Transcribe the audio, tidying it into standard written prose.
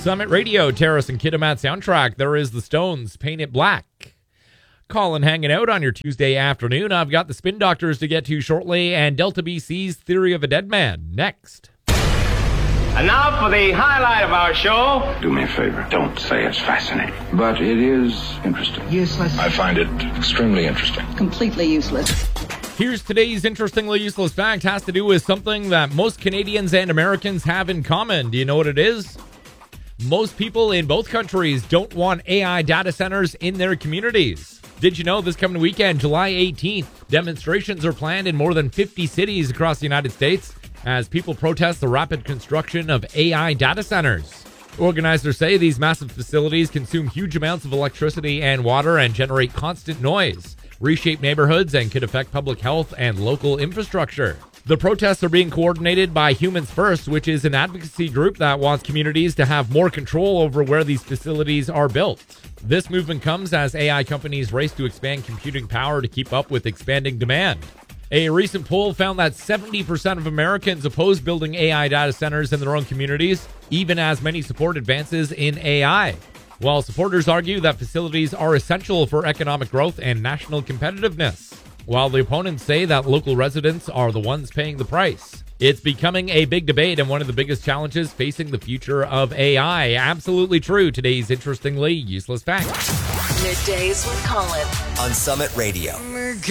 Summit Radio, Terrace and Kitimat soundtrack. There is the Stones, Paint It Black. Colin hanging out on your Tuesday afternoon. I've got the Spin Doctors to get to shortly and Delta BC's Theory of a Dead Man next. And now for the highlight of our show. Do me a favor. Don't say it's fascinating. But it is interesting. Useless. I find it extremely interesting. Completely useless. Here's today's interestingly useless fact. Has to do with something that most Canadians and Americans have in common. Do you know what it is? Most people in both countries don't want AI data centers in their communities. Did you know this coming weekend, July 18th, demonstrations are planned in more than 50 cities across the United States as people protest the rapid construction of AI data centers. Organizers say these massive facilities consume huge amounts of electricity and water and generate constant noise, reshape neighborhoods, and could affect public health and local infrastructure. The protests are being coordinated by Humans First, which is an advocacy group that wants communities to have more control over where these facilities are built. This movement comes as AI companies race to expand computing power to keep up with expanding demand. A recent poll found that 70% of Americans oppose building AI data centers in their own communities, even as many support advances in AI. While supporters argue that facilities are essential for economic growth and national competitiveness, while the opponents say that local residents are the ones paying the price. It's becoming a big debate and one of the biggest challenges facing the future of AI. Absolutely true. Today's interestingly useless fact. Middays with Colin on Summit Radio.